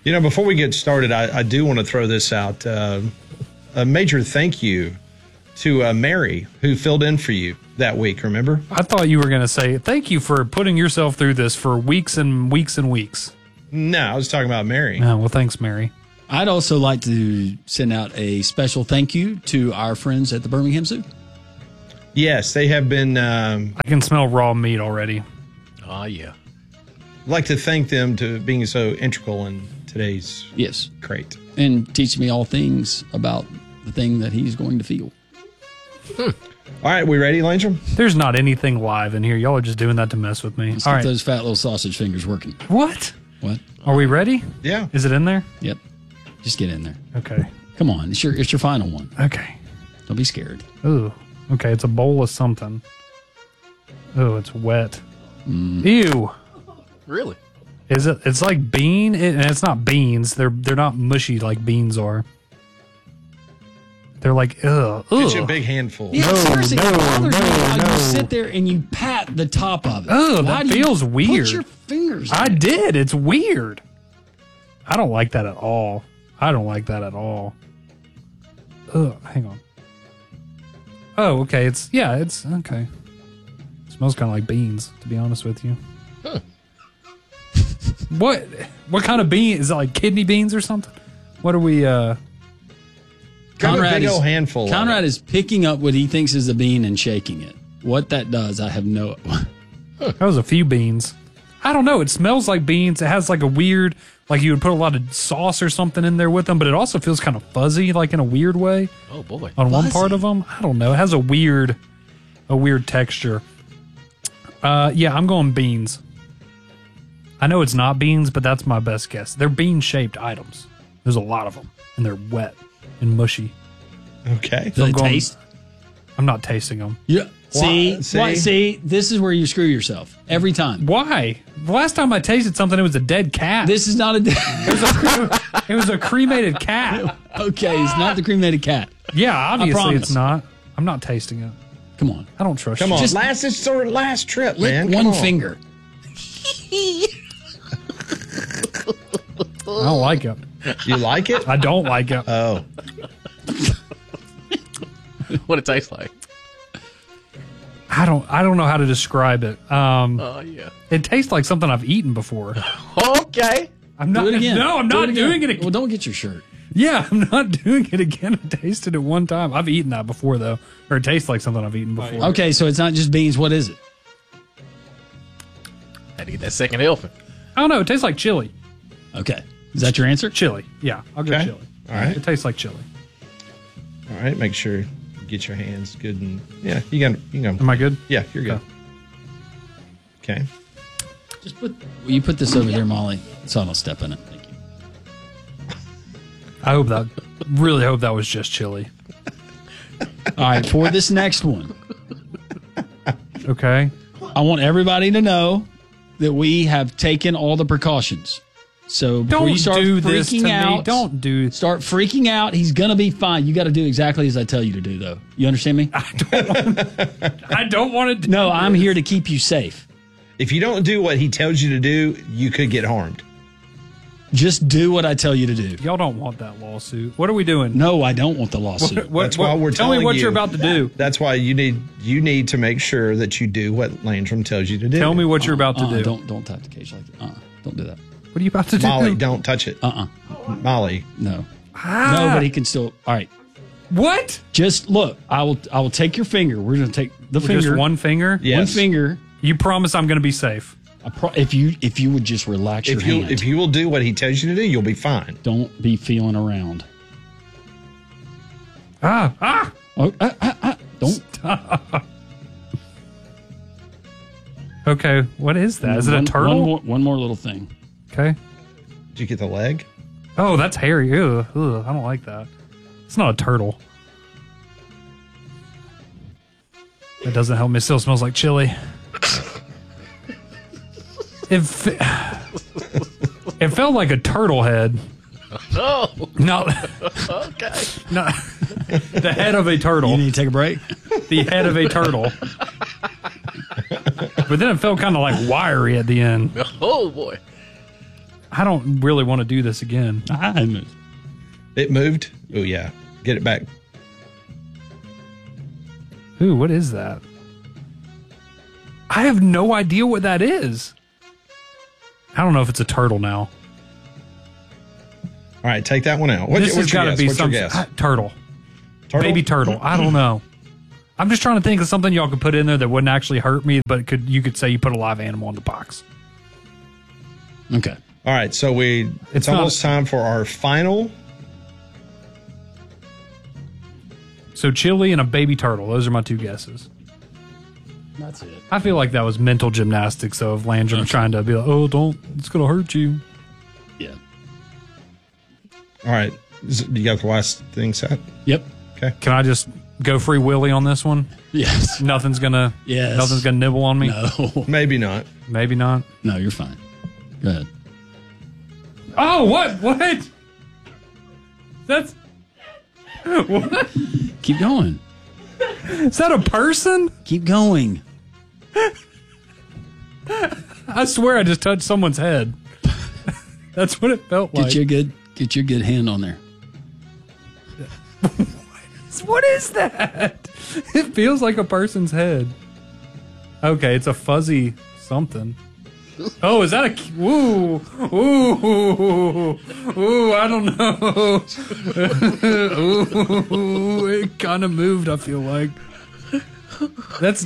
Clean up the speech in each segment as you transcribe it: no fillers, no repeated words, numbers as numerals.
Before we get started, I do want to throw this out. A major thank you to Mary, who filled in for you that week, remember? I thought you were going to say, thank you for putting yourself through this for weeks and weeks and weeks. No, I was talking about Mary. Oh, well, thanks, Mary. I'd also like to send out a special thank you to our friends at the Birmingham Zoo. Yes, they have been... I can smell raw meat already. Oh, yeah. I'd like to thank them to being so integral in today's crate. And teach me all things about the thing that he's going to feel. All right, we ready, Landrum? There's not anything live in here. Y'all are just doing that to mess with me. Let's All get right. those fat little sausage fingers working. What? What? Are we ready? Yeah. Is it in there? Yep. Just get in there. Okay. Come on. It's your final one. Okay. Don't be scared. Ooh. Okay, it's a bowl of something. Oh, it's wet. Ew. Really? Is it? It's like bean, and it's not beans. They're not mushy like beans are. They're like, ugh. Get you a big handful. Yeah, seriously, it bothers me how you sit there and you pat the top of it. Oh, Why that do you feels weird. Put your fingers I in it? did. It's weird. I don't like that at all. I don't like that at all. Ugh, hang on. Oh, okay. It's okay. It smells kind of like beans, to be honest with you. Huh. What kind of bean? Is it like kidney beans or something? What are we, Conrad, a big old handful. Conrad is picking up what he thinks is a bean and shaking it. What that does, I have no... That was a few beans. I don't know. It smells like beans. It has like a weird, like you would put a lot of sauce or something in there with them, but it also feels kind of fuzzy, like in a weird way. Oh, boy. On one part of them. I don't know. It has a weird texture. Yeah, I'm going beans. I know it's not beans, but that's my best guess. They're bean-shaped items. There's a lot of them, and they're wet and mushy. Okay. Do they taste? I'm not tasting them. Yeah. Why? See, this is where you screw yourself every time. Why? The last time I tasted something, it was a dead cat. This is not a... It was a cremated cat. Okay, it's not the cremated cat. Yeah, obviously promise. it's not. I'm not tasting it. Come on. I don't trust Come you. on. Just- It's our last trip, Lick man. one Come on. finger. I don't like it. You like it? I don't like it. Oh. What it tastes like. I don't know how to describe it. Oh, yeah. It tastes like something I've eaten before. Okay. I'm not. Do it again. No, I'm not doing it again. Well, don't get your shirt. Yeah, I'm not doing it again. I tasted it one time. I've eaten that before though, or it tastes like something I've eaten before. Okay, so it's not just beans. What is it? Had to get that second helping. I don't know. It tastes like chili. Okay. Is that your answer? Chili. Yeah, I'll go Okay. chili. All right. It tastes like chili. All right. Make sure you get your hands good and yeah, you can go. Am I good? Yeah, you're good. Okay. Just will you put this over there, Molly, so I don't step in it. Thank you. I really hope that was just chili. All right, for this next one, Okay. I want everybody to know that we have taken all the precautions. So before Don't you start do this to freaking me. out, Don't do. start freaking out. He's gonna be fine. You got to do exactly as I tell you to do, though. You understand me? I don't want to. No, I'm here to keep you safe. If you don't do what he tells you to do, you could get harmed. Just do what I tell you to do. Y'all don't want that lawsuit. What are we doing? No, I don't want the lawsuit. That's why we're Tell me telling what you. you're about to do. That's why you need to make sure that you do what Landrum tells you to do. Tell me what you're about to do. Don't tap the cage like that. Don't do that. What are you about to do? Molly, don't touch it. Molly. No. Ah. No, but he can still. All right. What? Just look. I will take your finger. We're going to take the finger. Just one finger? Yes. One finger. You promise I'm going to be safe. If you would just relax your hand. If you will do what he tells you to do, you'll be fine. Don't be feeling around. Ah! Oh, don't. Okay, what is that? Is it a turtle? One more little thing. Okay. Did you get the leg? Oh, that's hairy. Ew, I don't like that. It's not a turtle. That doesn't help me. It still smells like chili. It felt like a turtle head. No. Not, Okay. not the head of a turtle. You need to take a break? The head of a turtle. But then it felt kind of like wiry at the end. Oh, boy. I don't really want to do this again. It moved. Oh yeah, get it back. Ooh, what is that? I have no idea what that is. I don't know if it's a turtle now. All right, take that one out. This has got to be What's your some guess? turtle. Turtle? Baby turtle. I don't know. I'm just trying to think of something y'all could put in there that wouldn't actually hurt me, but you could say you put a live animal in the box. Okay. All right, so it's almost time for our final. So chili and a baby turtle. Those are my two guesses. That's it. I feel like that was mental gymnastics of Landrum trying to be like, oh, don't, it's going to hurt you. Yeah. All right, you got the last thing set? Yep. Okay. Can I just go free willy on this one? Yes. Nothing's gonna nibble on me? No. Maybe not. Maybe not. No, you're fine. Go ahead. Oh, what? That's what? Keep going. Is that a person? Keep going. I swear I just touched someone's head. That's what it felt like. Get your good hand on there. What is that? It feels like a person's head. Okay, it's a fuzzy something. Oh, is that a... Ooh. I don't know. Ooh, it kind of moved, I feel like. That's...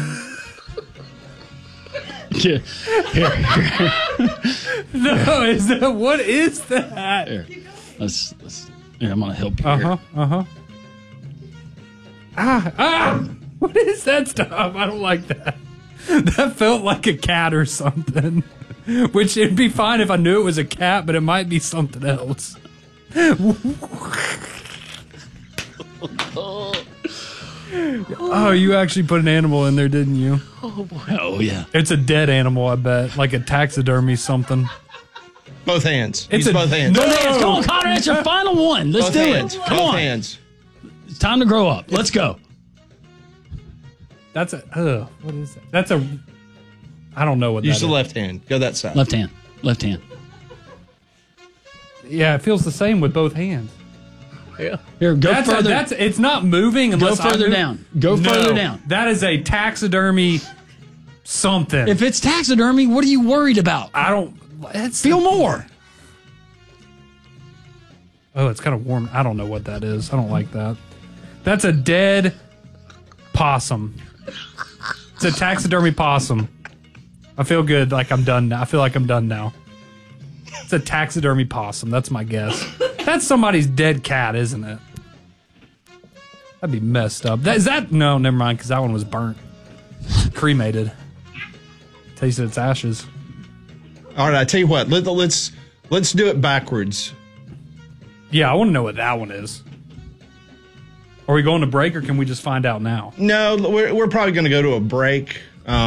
Here. No, is that... What is that? Here. Let's here, I'm going to help you here. What is that stuff? I don't like that. That felt like a cat or something. Which it'd be fine if I knew it was a cat, but it might be something else. Oh, you actually put an animal in there, didn't you? Oh, yeah. It's a dead animal, I bet. Like a taxidermy something. Both hands. It's Use both hands. No. Come on, Connor. It's your final one. Let's Both do hands. it. Come Both on. hands. It's time to grow up. Let's go. That's a... what is that? That's a... I don't know what Use that the is. left hand. Go that side. Left hand. Left hand. Yeah, it feels the same with both hands. Yeah. Here, go further. It's not moving Go unless I further move. down. Go further down. That is a taxidermy something. If it's taxidermy, what are you worried about? I don't... Feel more. Oh, it's kind of warm. I don't know what that is. I don't like that. That's a dead possum. It's a taxidermy possum. I feel good. Like I'm done now. I feel like I'm done now. It's a taxidermy possum. That's my guess. That's somebody's dead cat, isn't it? That'd be messed up. No, never mind, because that one was burnt. Cremated. Tasted its ashes. All right, I tell you what. Let's do it backwards. Yeah, I want to know what that one is. Are we going to break, or can we just find out now? No, we're probably going to go to a break.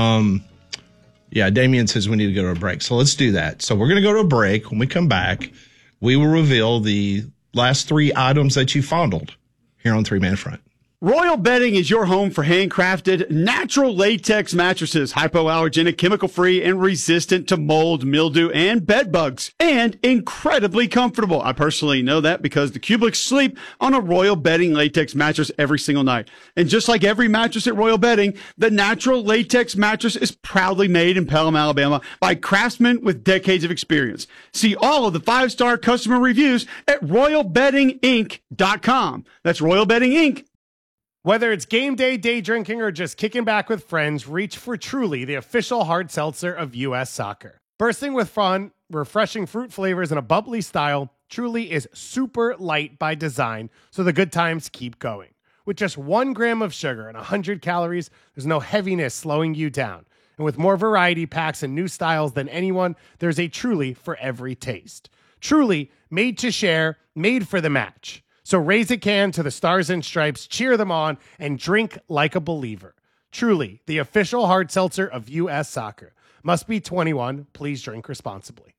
Yeah, Damien says we need to go to a break. So let's do that. So we're going to go to a break. When we come back, we will reveal the last three items that you fondled here on Three Man Front. Royal Bedding is your home for handcrafted, natural latex mattresses, hypoallergenic, chemical-free, and resistant to mold, mildew, and bed bugs, and incredibly comfortable. I personally know that because the Cubics sleep on a Royal Bedding latex mattress every single night. And just like every mattress at Royal Bedding, the natural latex mattress is proudly made in Pelham, Alabama by craftsmen with decades of experience. See all of the 5-star customer reviews at royalbeddinginc.com. That's royalbeddinginc.com. Whether it's game day, day drinking, or just kicking back with friends, reach for Truly, the official hard seltzer of U.S. Soccer. Bursting with fun, refreshing fruit flavors, and a bubbly style, Truly is super light by design, so the good times keep going. With just 1 gram of sugar and 100 calories, there's no heaviness slowing you down. And with more variety packs and new styles than anyone, there's a Truly for every taste. Truly, made to share, made for the match. So raise a can to the Stars and Stripes, cheer them on, and drink like a believer. Truly, the official hard seltzer of U.S. Soccer. Must be 21. Please drink responsibly.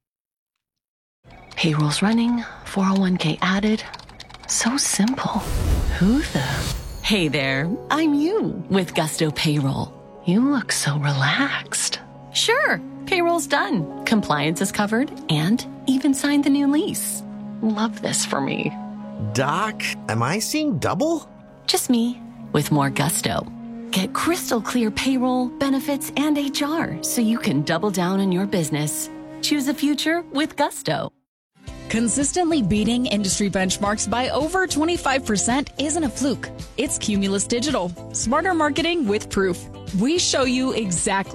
Payroll's running, 401k added. So simple. Who the? Hey there, I'm you with Gusto Payroll. You look so relaxed. Sure. Payroll's done, compliance is covered, and even signed the new lease. Love this for me. Doc, am I seeing double? Just me, with more gusto. Get crystal clear payroll, benefits, and HR so you can double down on your business. Choose a future with gusto. Consistently beating industry benchmarks by over 25% isn't a fluke. It's Cumulus Digital. Smarter marketing with proof. We show you exactly